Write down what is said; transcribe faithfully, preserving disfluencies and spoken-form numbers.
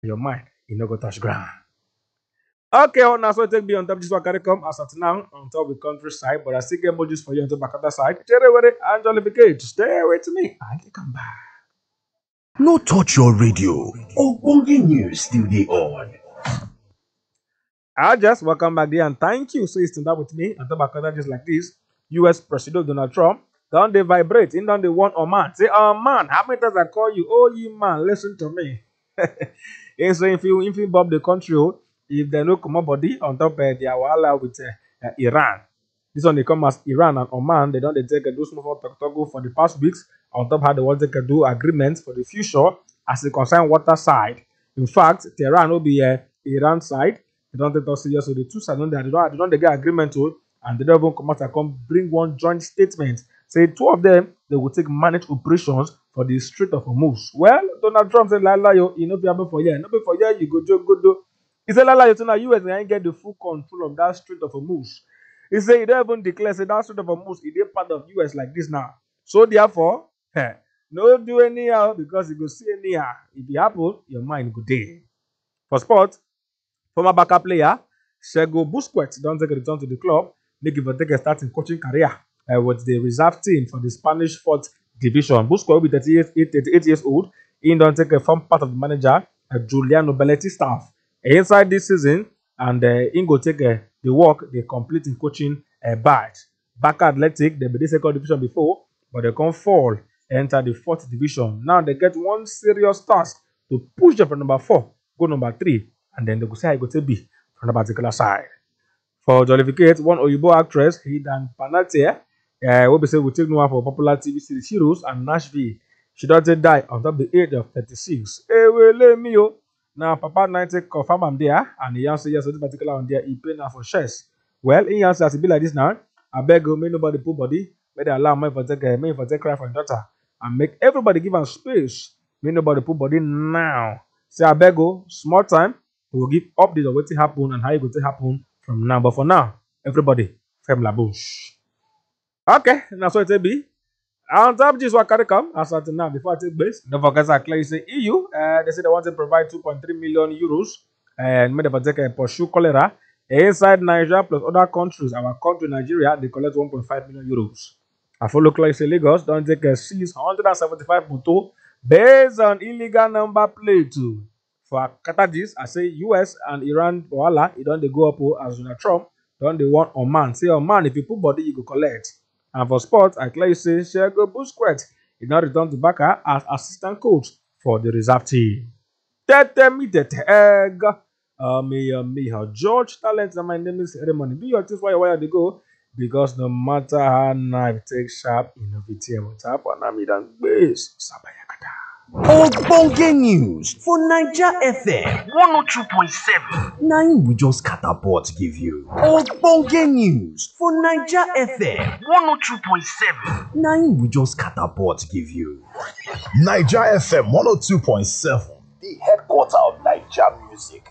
your mind, you no go touch ground. Okay, oh, now so take me on top this one carry come as at now on top of the countryside, but I still get emojis for you on the back of the side. Jerry with it, Angelificate. Stay with me. I can come back. No touch your radio. Ogbonge news still dey on. I just welcome back there and thank you. So you stand up with me and talk about just like this. U S President Donald Trump don't they vibrate in down the one oh man. Say, oh man, how many times I call you? Oh you man, listen to me. And so if you if you bob the country, oh, if they no come up body on top of uh, their wahala with uh, uh, Iran. This one they come as Iran and Oman. They don't they take a do small talk talk for the past weeks on top how they want to take a do agreements for the future as it concern water side. In fact, Tehran will be uh, Iran side. They don't take us serious. So the two sides don't they don't, they don't they get agreement to, and they don't even come out and come bring one joint statement. Say two of them they will take managed operations for the Strait of Hormuz. Well, Donald Trump said, "Lala yo, you know be able for here, no be for here. You go do go do." He said, "Lala yo, so now U S ain't get the full control of that Strait of Hormuz." He said, "He don't even declare say that Strait of Hormuz is a part of U S like this now. So therefore, eh, no do anyhow because you go see anyhow. If it happen, your mind go day." For sport, former backup player Sergio Busquets don't take a return to the club. Make him take a starting coaching career uh, with the reserve team for the Spanish fourth division. Busquets will be thirty-eight, thirty-eight years old. He don't take a form part of the manager uh, Giuliano Belletti staff uh, inside this season, and uh, he go take uh, the work they complete in coaching uh, badge. Back Athletic, they be the second division before, but they can't fall enter the fourth division. Now they get one serious task to push them from number four, go number three, and then they go say I go to B from the particular side. For Jollificate, one Oyibo actress, Hidan Panatier, uh, will be say we take no one for popular T V series Heroes and Nashville. She doesn't die until the age of thirty-six. Hey, well, let me yo. Now, Papa ninety confirm I'm there, and he answer yes, so this particular one there, he pay now for shares. Well, he answer as it be like this now. I beg you, make nobody put body, make they allow me for take, uh, me for take cry for your daughter, and make everybody give them space. Make nobody put body now. Say I beg you, small time. We will give updates on what happen and how it will happen from now. But for now, everybody, fem la bouche. Okay, now so it be. On top of this, what can come as at now before I take base? Don't forget that clearly say E U. Uh, they say they want to provide two point three million euros and made them take a pursue cholera inside Nigeria plus other countries. Our country, Nigeria, they collect one point five million euros. I follow clearly say Lagos don't take a six hundred seventy-five motor based on illegal number plate too. For Qatar, I say U S and Iran voila, it don't they go up as Donald Trump, don't they want Oman. Say Oman, if you put body, you go collect. And for sports, I clearly say Sergio Busquets did not return to Barca as assistant coach for the reserve team. Tete me tete egg. Uh, me, uh, me, uh, George Talent, and my name is Ceremony. Do your things while where they go, because no matter how knife takes sharp, innovative, what's up, and I'm in base. Sabayakata. Ogbonge news for Naija F M one oh two point seven. Na im we just catapult give you. Ogbonge news for Naija F M one oh two point seven. Na im we just catapult give you. Naija F M one oh two point seven, the headquarter of Naija music.